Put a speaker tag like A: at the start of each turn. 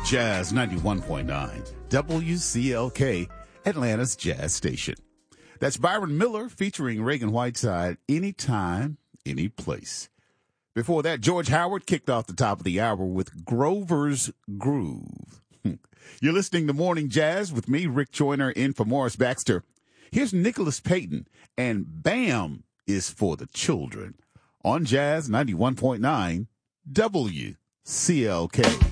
A: Jazz 91.9, WCLK, Atlanta's Jazz Station. That's Byron Miller featuring Reagan Whiteside, Anytime, Any Place. Before that, George Howard kicked off the top of the hour with Grover's Groove. You're listening to Morning Jazz with me, Rick Joyner, in for Morris Baxter. Here's Nicholas Payton, and Bam is for the children on Jazz 91.9, WCLK.